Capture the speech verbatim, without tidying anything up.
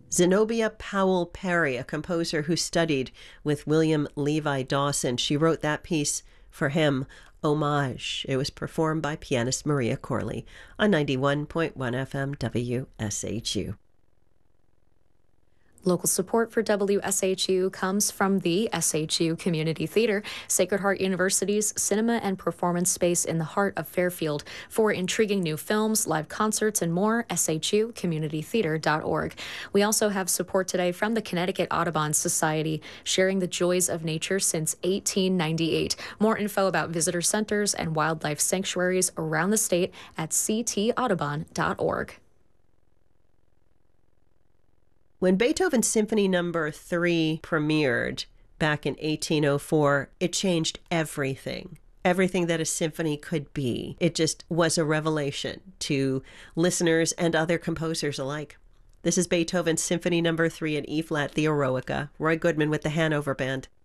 Zenobia Powell Perry, a composer who studied with William Levi Dawson. She wrote that piece for him, Homage. It was performed by pianist Maria Corley on ninety-one point one F M W S H U. Local support for W S H U comes from the S H U Community Theater, Sacred Heart University's cinema and performance space in the heart of Fairfield. For intriguing new films, live concerts, and more, S H U community theater dot org. We also have support today from the Connecticut Audubon Society, sharing the joys of nature since eighteen ninety-eight. More info about visitor centers and wildlife sanctuaries around the state at c t audubon dot org. When Beethoven's Symphony Number three premiered back in eighteen oh four, it changed everything. Everything that a symphony could be. It just was a revelation to listeners and other composers alike. This is Beethoven's Symphony Number three in E-flat, the Eroica. Roy Goodman with the Hanover Band.